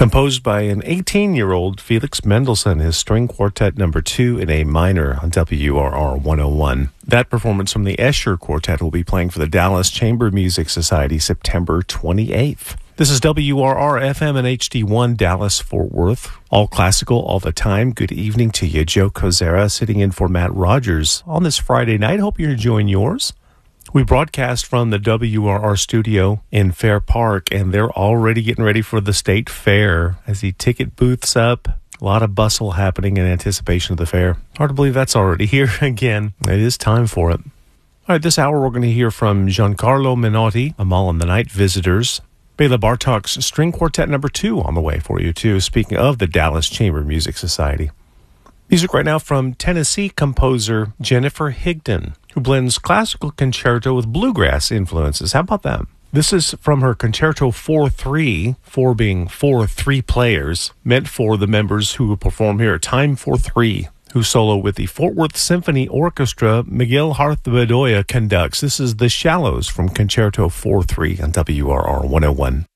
Composed by an 18-year-old Felix Mendelssohn, his String Quartet No. 2 in A minor on WRR 101. That performance from the Escher Quartet will be playing for the Dallas Chamber Music Society September 28th. This is WRR FM and HD1 Dallas Fort Worth. All classical, all the time. Good evening to you. Joe Kozera sitting in for Matt Rogers on this Friday night. Hope you're enjoying yours. We broadcast from the WRR studio in Fair Park, and they're already getting ready for the state fair. I see ticket booths up. A lot of bustle happening in anticipation of the fair. Hard to believe that's already here again. It is time for it. All right, this hour we're going to hear from Giancarlo Menotti, Amal and the Night Visitors. Bela Bartok's String Quartet No. 2 on the way for you, too, speaking of the Dallas Chamber Music Society. Music right now from Tennessee composer Jennifer Higdon, who blends classical concerto with bluegrass influences. How about that? This is from her Concerto 4-3, 4 being 4-3 players, meant for the members who will perform here at Time for 3, who solo with the Fort Worth Symphony Orchestra. Miguel Harth Bedoya conducts. This is The Shallows from Concerto 4-3 on WRR 101.